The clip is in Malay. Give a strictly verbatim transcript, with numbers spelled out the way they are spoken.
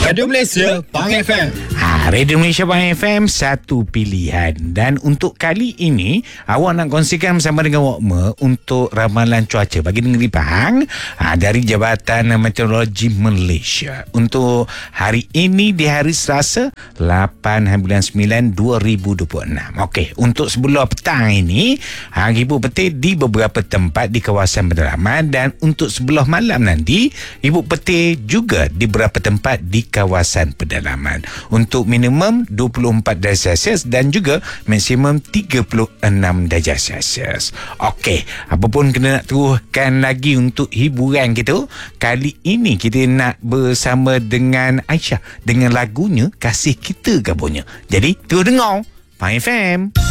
Radio Malaysia Pang F M. Ha, Radio Malaysia Pang F M, satu pilihan. Dan untuk kali ini, awak nak kongsikan bersama dengan Wokma untuk ramalan cuaca bagi negeri Pahang ha, dari Jabatan Meteorologi Malaysia. Untuk hari ini di hari Selasa, lapan bulan sembilan dua ribu dua puluh enam. Okey, untuk sebelah petang ini, hari Ibu petir di beberapa tempat di kawasan pedalaman, dan untuk sebelah malam nanti, Ibu petir juga di beberapa tempat di kawasan pedalaman. Untuk minimum dua puluh empat darjah Celsius dan juga maksimum tiga puluh enam darjah Celsius. Okey, apa pun kena nak teruskan lagi untuk hiburan kita. Kali ini kita nak bersama dengan Aisyah dengan lagunya Kasih Kita Gabungnya. Jadi terus dengar Pang F M.